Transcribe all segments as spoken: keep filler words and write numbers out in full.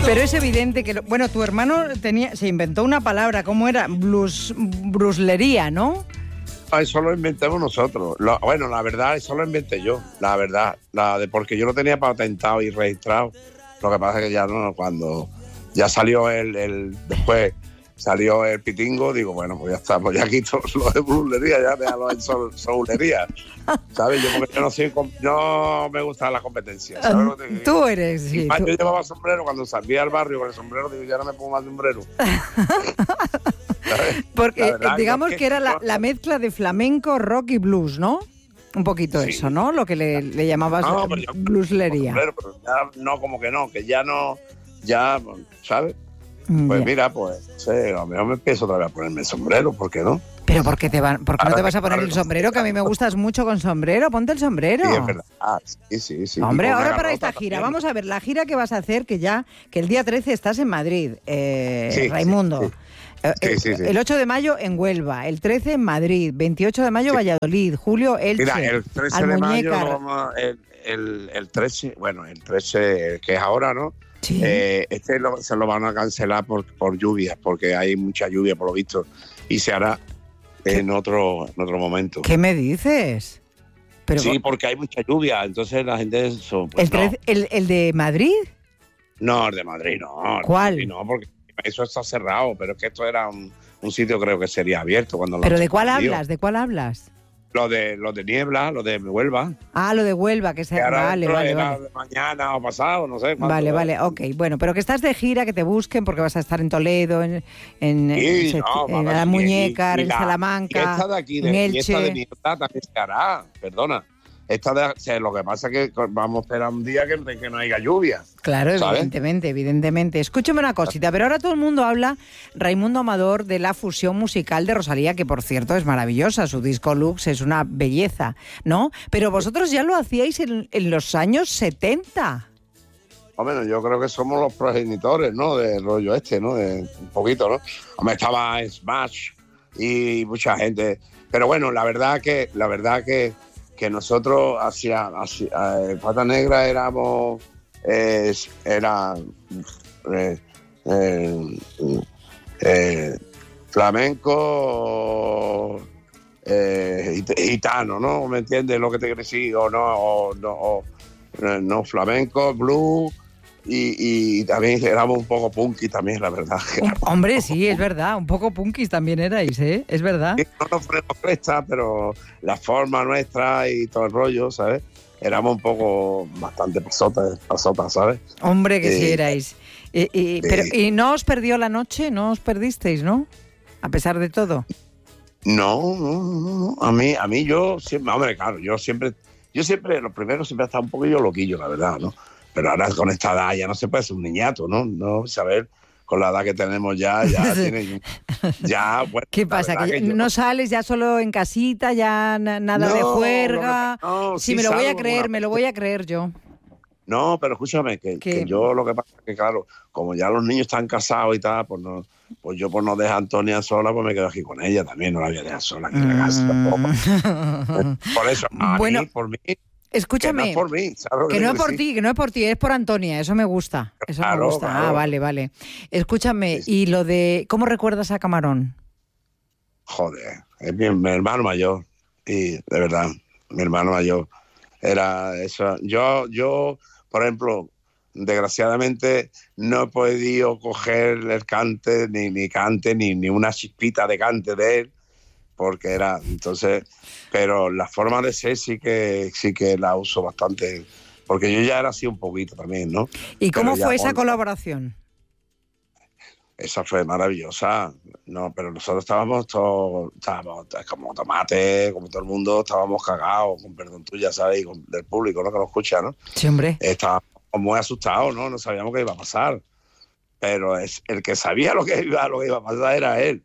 Pero es evidente que... Lo, bueno, tu hermano tenía, se inventó una palabra, ¿cómo era? Blus, bruslería, ¿no? Eso lo inventamos nosotros. Lo, bueno, la verdad, eso lo inventé yo, la verdad. La de porque yo lo tenía patentado y registrado. Lo que pasa es que ya no, cuando ya salió el, el después salió el pitingo, digo, bueno, pues ya está, pues ya quito lo de brulería, ya déjalo en sol, soulería. ¿Sabes? Yo porque yo no soy, no me gusta la competencia. ¿Sabes lo que te digo? Tú eres, sí. Más, Tú... Yo llevaba sombrero cuando salía al barrio con el sombrero, digo, ya no me pongo más sombrero. Porque verdad, digamos que, que era la, la mezcla de flamenco, rock y blues, ¿no? Un poquito sí. Eso, ¿no? Lo que le, le llamabas no, blueslería. Pero ya no, como que no, que ya no, ya, ¿sabes? Pues yeah. Mira, pues, sí, a lo mejor me empiezo otra vez a ponerme el sombrero, ¿por qué no? Pero ¿por qué, te van, ¿por qué no te vas a poner el sombrero? Que a mí me gustas mucho con sombrero, ponte el sombrero. Sí, es verdad. Ah, sí, sí, sí. Hombre, ahora para esta gira, también. Vamos a ver, la gira que vas a hacer, que ya, que el día trece estás en Madrid, eh, sí, Raimundo. Sí, sí. Sí, sí, sí. El ocho de mayo en Huelva, el trece en Madrid, veintiocho de mayo sí. Valladolid, julio Elche. Mira, el trece de mayo, vamos, el, el, el trece, bueno, el trece, que es ahora, ¿no? Sí. Eh, este lo, se lo van a cancelar por, por lluvias, porque hay mucha lluvia por lo visto, y se hará en otro, en otro momento. ¿Qué me dices? Pero, sí, porque hay mucha lluvia, entonces la gente... Eso, pues, ¿El, trece, no. el, ¿El de Madrid? No, el de Madrid no. ¿Cuál? Madrid no, porque eso está cerrado, pero es que esto era un, un sitio creo que sería abierto. Cuando ¿Pero de cuál hablas? ¿De cuál hablas? Lo de, lo de Niebla, lo de Huelva. Ah, lo de Huelva, que se que vale, vale, era vale. De mañana o pasado, no sé. Vale, vale, es. ok. Bueno, pero que estás de gira, que te busquen, porque vas a estar en Toledo, en, en, sí, en, no, en la Muñeca, en la, Salamanca, esta de aquí, de, en Elche. Y esta de Niebla también se hará, perdona. Esta de, o sea, lo que pasa es que vamos a esperar un día que, que no haya lluvia. Claro, ¿sabes? evidentemente, evidentemente. Escúchame una cosita, pero ahora todo el mundo habla, Raimundo Amador, de la fusión musical de Rosalía, que por cierto es maravillosa, su disco Lux es una belleza, ¿no? Pero vosotros ya lo hacíais en, en los años setenta. Bueno, yo creo que somos los progenitores, ¿no? Del rollo este, ¿no? De, un poquito, ¿no? Hombre, estaba Smash y mucha gente. Pero bueno, la verdad que, la verdad que que nosotros hacia, hacia eh, Pata Negra éramos eh, era eh, eh, eh, flamenco eh, gitano, ¿no? ¿Me entiendes lo que te quiero decir? O no, o no, o, no flamenco, blues. Y, y también éramos un poco punky también, la verdad. Hombre, sí, es verdad, un poco punkis también erais, ¿eh? Es verdad. No nos ponemos cresta, pero la forma nuestra y todo el rollo, ¿sabes? Éramos un poco bastante pasotas, pasotas, ¿sabes? Hombre, que eh, sí erais. Y, y, eh, pero, ¿y no os perdió la noche? ¿No os perdisteis, no? A pesar de todo. No, no, no, no. A mí, a mí yo siempre, hombre, claro, yo siempre, yo siempre, lo primero siempre he estado un poquillo loquillo, la verdad, ¿no? Pero ahora con esta edad ya no se puede ser un niñato, ¿no? No saber, con la edad que tenemos ya, ya tiene... Ya, bueno, ¿qué pasa? ¿Que, que yo... no sales ya solo en casita, ya nada no, de juerga? No, no, sí, sí, me lo voy a creer, una... me lo voy a creer yo. No, pero escúchame, que, que yo lo que pasa es que, claro, como ya los niños están casados y tal, pues no, pues yo por no dejar a Antonia sola, pues me quedo aquí con ella también, no la voy a dejar sola aquí en la casa tampoco. Por eso, a bueno, mí, por mí... Escúchame, que no es por mí, ¿sabes? Que no es por ti, que no es por ti, es por Antonia, eso me gusta, eso claro, me gusta. Claro. Ah, vale, vale. Escúchame, sí. Y lo de, ¿cómo recuerdas a Camarón? Joder, es mi, mi hermano mayor, y de verdad, mi hermano mayor, era eso. Yo, yo, por ejemplo, desgraciadamente no he podido coger el cante, ni, ni cante, ni, ni una chispita de cante de él, porque era, entonces, pero la forma de ser sí que sí que la uso bastante, porque yo ya era así un poquito también, ¿no? ¿Y cómo pero fue esa con... colaboración? Esa fue maravillosa, no, pero nosotros estábamos todos, estábamos como tomate, como todo el mundo, estábamos cagados, con perdón tuya, ¿sabes? Y con, del público, ¿no? Que nos escucha, ¿no? Sí, hombre. Estábamos muy asustados, ¿no? No sabíamos qué iba a pasar, pero es, el que sabía lo que iba, lo que iba a pasar era él.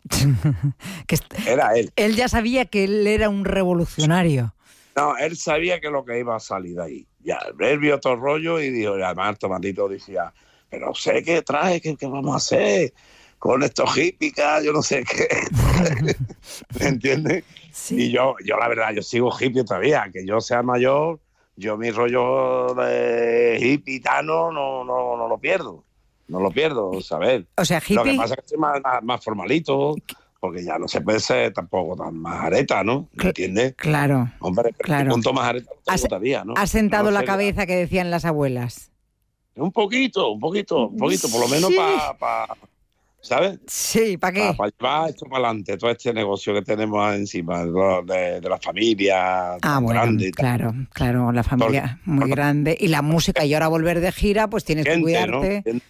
que era él. Él ya sabía que él era un revolucionario. No, él sabía que lo que iba a salir de ahí. Ya, él vio todo el rollo y dijo, y además Tomatito decía, pero sé qué trae, qué, qué vamos a hacer con estos hippies, yo no sé qué. ¿Me entiendes? Sí. Y yo, yo la verdad, yo sigo hippie todavía, que yo sea mayor, yo mi rollo de hippitano no, no, no lo pierdo. no lo pierdo, ¿sabes? O sea, hippie... Lo que pasa es que estoy más, más, más formalito, porque ya no se puede ser tampoco tan majareta, ¿no? ¿Me entiendes? Claro, Hombre, claro. punto majareta no Has, todavía, ¿no? Has sentado no la sé, cabeza que decían las abuelas. Un poquito, un poquito, un poquito, por lo menos sí. para... Pa, ¿sabes? Sí, ¿para qué? Para pa llevar esto para adelante, todo este negocio que tenemos encima, de, de, de la familia ah, bueno, grande y claro, tal. claro, la familia Porque, muy bueno, grande. Y la música, y ahora volver de gira, pues tienes gente, que cuidarte. ¿no?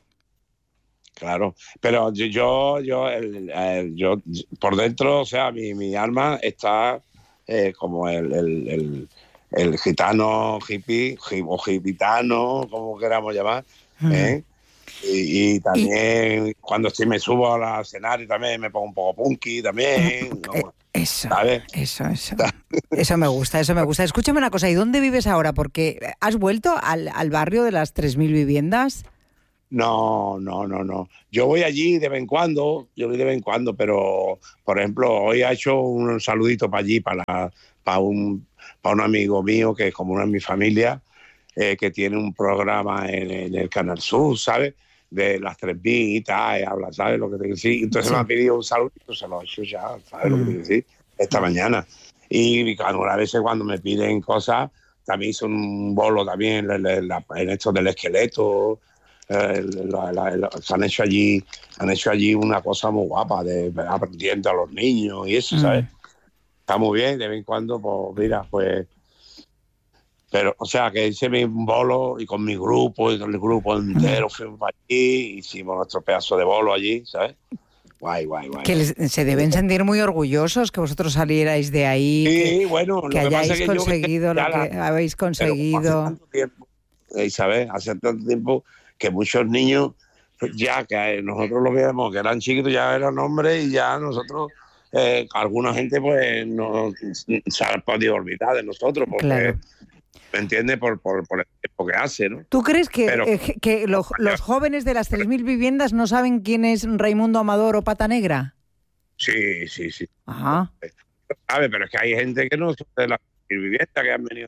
Claro, pero yo, yo, yo, el, el, yo, por dentro, o sea, mi, mi alma está eh, como el, el, el, el gitano, hippie, o gitano, como queramos llamar, mm. ¿eh? Y, y también y, cuando estoy, me subo al escenario también me pongo un poco punky también. ¿no? Eso, ¿sabes? eso, eso. Eso me gusta, eso me gusta. Escúchame una cosa, ¿y dónde vives ahora? Porque ¿has vuelto al, al barrio de las tres mil viviendas? No, no, no, no. Yo voy allí de vez en cuando, yo voy de vez en cuando, pero, por ejemplo, hoy ha hecho un saludito para allí, para, la, para, un, para un amigo mío que es como una de mi familia, eh, que tiene un programa en, en el Canal Sur, ¿sabes? De las tres mil y tal, habla, ¿sabes lo que te quiero decir? Entonces sí. me ha pedido un saludito, se lo he hecho ya, ¿sabes mm. lo que te quiero decir? Esta mm. mañana. Y algunas veces cuando me piden cosas, también hice un bolo también en, en, en esto del esqueleto. Eh, la, la, la, han hecho allí han hecho allí una cosa muy guapa de aprendiendo a los niños y eso, ¿sabes? Mm. Está muy bien, de vez en cuando, pues mira, pues pero, o sea, que hice mi bolo y con mi grupo y con el grupo entero fuimos allí, hicimos nuestro pedazo de bolo allí, ¿sabes? Guay, guay, guay. Que les, se deben sentir muy orgullosos que vosotros salierais de ahí, sí, que, bueno, que lo hayáis que pasa conseguido es que yo, lo que la, habéis conseguido. Hace tanto tiempo, ¿sabes? Hace tanto tiempo que muchos niños, ya que nosotros lo veíamos, que eran chiquitos, ya eran hombres y ya nosotros, eh, alguna gente pues no se ha podido olvidar de nosotros, porque, claro. ¿me entiendes? Por, por, por el tiempo que hace, ¿no? ¿Tú crees que, Pero, eh, que lo, los jóvenes de las tres mil viviendas no saben quién es Raimundo Amador o Pata Negra? Sí, sí, sí. Ajá. ¿Sabes? Pero es que hay gente que no son de las tres mil viviendas que han venido.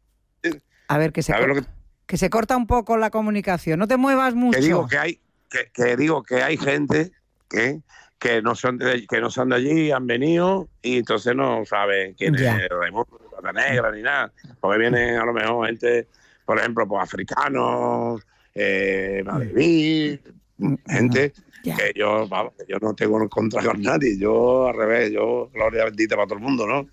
A ver, que se... Que se corta un poco la comunicación. No te muevas mucho. Que digo que hay, que, que digo que hay gente que, que no son de, que no son de allí, han venido y entonces no saben quién ya. es Raimundo, Pata Negra ni nada. Porque vienen a lo mejor gente, por ejemplo, pues africanos, eh, madrileños, gente ya. que yo, vamos, yo no tengo en contra con nadie. Yo al revés, yo gloria bendita para todo el mundo, ¿no?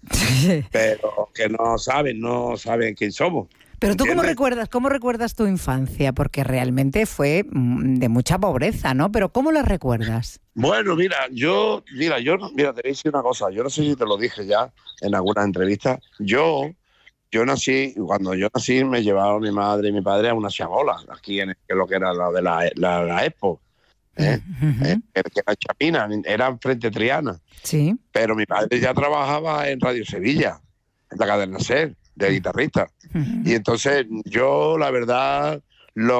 Pero que no saben, no saben quién somos. Pero tú, ¿cómo recuerdas, cómo recuerdas tu infancia? Porque realmente fue de mucha pobreza, ¿no? Pero ¿cómo la recuerdas? Bueno, mira, yo, mira, yo, mira, te voy a decir una cosa. Yo no sé si te lo dije ya en algunas entrevistas. Yo, yo nací, cuando yo nací me llevaron mi madre y mi padre a una chabola, aquí en lo que era la de la, la, la Expo, ¿eh? Uh-huh. ¿Eh? Que era Chapina, era frente a Triana. Sí. Pero mi padre ya trabajaba en Radio Sevilla, en la cadena SER, de guitarrista. Uh-huh. Y entonces yo, la verdad, lo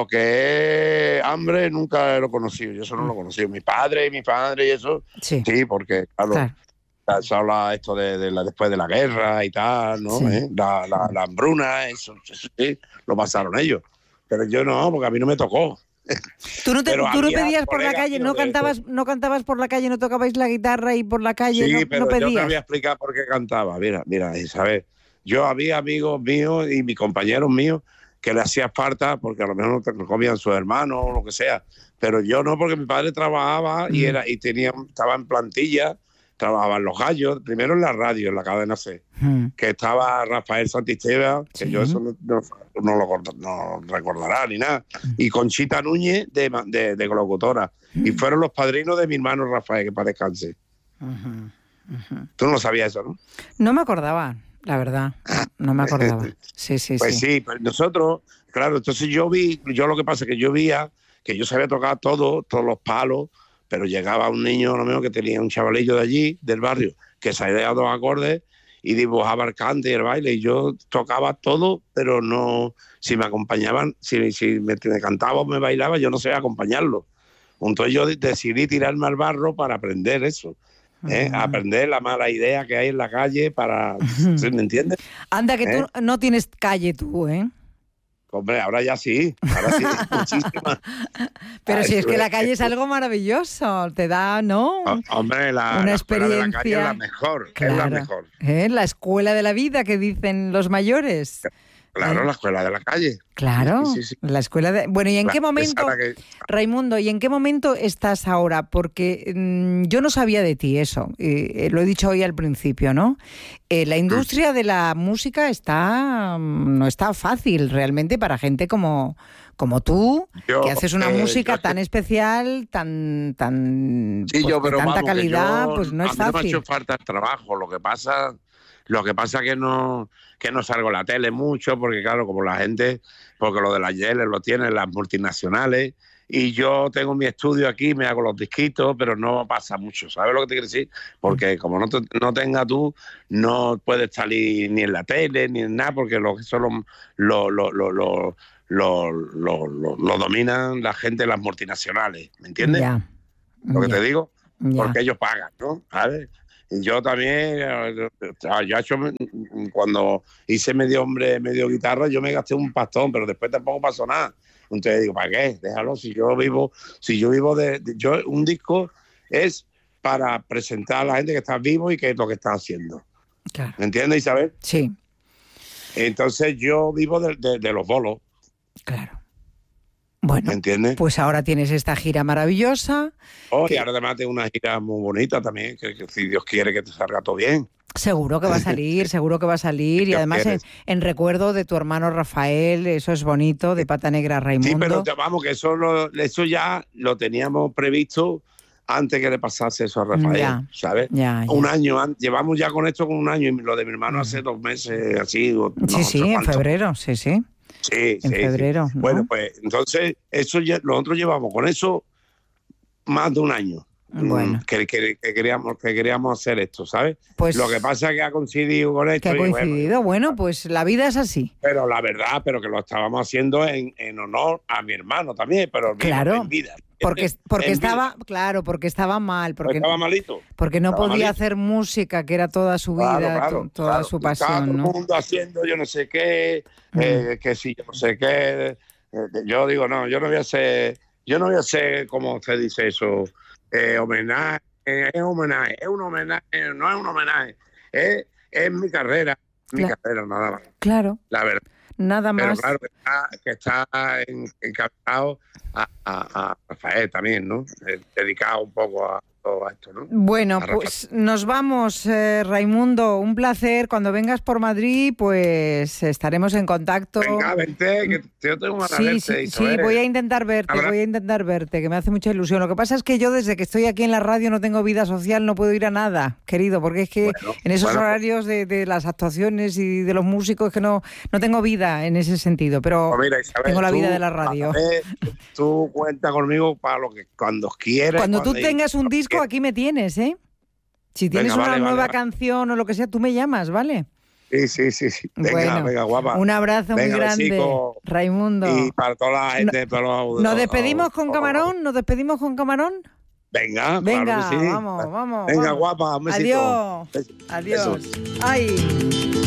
que es hambre nunca lo he conocido. Yo eso no lo he conocido. Mi padre y mi padre y eso, sí, sí porque claro, claro. se habla esto de, de la, después de la guerra y tal, ¿no? Sí. ¿Eh? La, la, la hambruna, eso, eso sí, lo pasaron ellos. Pero yo no, porque a mí no me tocó. Tú no, te, tú no pedías por la calle, no cantabas, no cantabas por la calle, no tocabais la guitarra y por la calle sí, no, pero no pedías. Yo te voy a explicar por qué cantaba. Mira, mira, ¿sabes? Yo había amigos míos y mis compañeros míos que le hacía falta porque a lo mejor no comían sus hermanos o lo que sea, pero yo no, porque mi padre trabajaba mm. y era y tenía estaba en plantilla, trabajaba en Los Gallos, primero en la radio, en la cadena C, mm. que estaba Rafael Santisteba, que sí. yo eso no, no, no lo no recordará ni nada, mm. y Conchita Núñez de, de, de locutora, mm. y fueron los padrinos de mi hermano Rafael, que para descanse. Uh-huh. Uh-huh. Tú no sabías eso, ¿no? No me acordaba. La verdad, no me acordaba. Sí, sí, pues sí. sí, pues nosotros, claro, entonces yo vi, yo lo que pasa es que yo veía que yo sabía tocar todo, todos los palos, pero llegaba un niño, lo menos que tenía un chavalillo de allí, del barrio, que sabía dos acordes y dibujaba el cante y el baile, y yo tocaba todo, pero no, si me acompañaban, si, si me, me cantaba o me bailaba, yo no sabía acompañarlo. Entonces yo decidí tirarme al barro para aprender eso. ¿Eh? Uh-huh. Aprender la mala idea que hay en la calle para... Uh-huh. ¿Sí, me entiendes? Anda, que ¿Eh? tú no tienes calle tú, ¿eh? Hombre, ahora ya sí, ahora sí, muchísimas. Pero Ay, si es que la calle esto- es algo maravilloso, te da, ¿no? Oh, hombre, la, Una la escuela de la calle es experiencia. la mejor, es la Claro. mejor. ¿Eh? La escuela de la vida que dicen los mayores. Claro, ¿Eh? la escuela de la calle. Claro, Sí, sí, sí. la escuela de... Bueno, ¿y en La- qué esa momento, la que- Raimundo, y en qué momento estás ahora? Porque mm, yo no sabía de ti eso, eh, lo he dicho hoy al principio, ¿no? Eh, la industria de la música está mm, no está fácil realmente para gente como, como tú, Yo, que haces una eh, música yo es que- tan especial, tan, tan Sí, pues, yo, de pero tanta vamos, que calidad, yo- pues no es a mí no me ha fácil. hecho falta el trabajo. Lo que pasa, lo que pasa que no, que no salgo en la tele mucho, porque claro, como la gente, porque lo de las yeles lo tienen las multinacionales, y yo tengo mi estudio aquí, me hago los disquitos, pero no pasa mucho, ¿sabes lo que te quiero decir? Porque como no, te, no tengas tú, no puedes salir ni en la tele, ni en nada, porque lo que son los lo, lo, lo, lo, lo, lo, lo- lo dominan la gente de las multinacionales, ¿me entiendes? Ya, Lo que ya, te digo, ya. porque ellos pagan, ¿no? ¿Sabes? Y yo también, eh, yo he hecho, cuando hice medio hombre, medio guitarra, yo me gasté un pastón, pero después tampoco pasó nada. Entonces digo, ¿para qué? Déjalo, si yo vivo, si yo vivo de, de- yo un disco es para presentar a la gente que está vivo y qué es lo que está haciendo. Claro. ¿Me entiendes, Isabel? Sí, Entonces yo vivo de, de- de los bolos, claro. Bueno, ¿me entiendes? pues ahora tienes esta gira maravillosa. Oh, y que- ahora además tengo una gira muy bonita también, que, que si Dios quiere que te salga todo bien. Seguro que va a salir, seguro que va a salir. Y Dios además en, quiere. en recuerdo de tu hermano Rafael, eso es bonito, de Pata Negra Raimundo. Sí, pero te- vamos, que eso, lo- eso ya lo teníamos previsto antes que le pasase eso a Rafael, Ya, ¿sabes? ya, ya. Un año, an- llevamos ya con esto con un año, y lo de mi hermano hace dos meses, así. o no Sí, sé sí, en cuánto. febrero, sí, sí. Sí, En sí, sí. febrero, ¿no? Bueno, pues entonces, eso ya, nosotros llevamos con eso más de un año. Bueno. mm, Que, que- que queríamos, que queríamos hacer esto, ¿sabes? Pues Lo que pasa es que ha coincidido con esto. que ha y bueno, coincidido. Bueno, pues la vida es así. pero la verdad, pero que lo estábamos haciendo en, en honor a mi hermano también, pero en- Claro, en vida. Porque, En- porque en estaba, vida. claro, porque estaba mal, porque, Estaba malito. porque no estaba podía malito. hacer música, que era toda su vida, Claro, claro, to- toda claro. su Estaba todo pasión, el ¿no? mundo haciendo yo no sé qué, eh, que si yo no sé qué. eh, yo digo, no, yo no voy a hacer, yo no voy a hacer, como se dice eso, eh, homenaje, eh, es homenaje, es un homenaje, no es un homenaje, es, es mi carrera, mi Claro. carrera, nada más, Claro, la verdad. nada Pero más. claro, que está, que está en- encabezado a, a- a Rafael también, ¿no? Eh, dedicado un poco a todo esto, ¿no? Bueno, a Rafael. pues nos vamos, eh, Raimundo. Un placer. Cuando vengas por Madrid, pues estaremos en contacto. Venga, vente, que yo tengo ganas de Sí, verte, sí, sí, Isabel. voy a intentar verte, Habrá- voy a intentar verte, que me hace mucha ilusión. Lo que pasa es que yo desde que estoy aquí en la radio no tengo vida social, no puedo ir a nada, querido, porque es que Bueno, en esos bueno, horarios de, de las actuaciones y de los músicos que no, no tengo vida en ese sentido, pero Pues mira, Isabel, tengo la vida tú, de la radio. a ver, tú cuenta conmigo para lo que cuando quieras. Cuando tú cuando- tengas un disco, aquí me tienes, ¿eh? Si tienes Venga, una vale, nueva vale, vale. canción o lo que sea, tú me llamas, ¿vale? Sí, sí, sí, sí. Venga, Bueno, venga, guapa. Un abrazo Venga, muy grande, besico. Raimundo. Y para toda la gente, para los- ¿Nos despedimos con oh, camarón? ¿Nos despedimos con camarón? Venga, Venga, claro que sí. vamos, vamos. Venga, vamos. guapa, un besito. Adiós. Bes- Adiós. besos. Ay.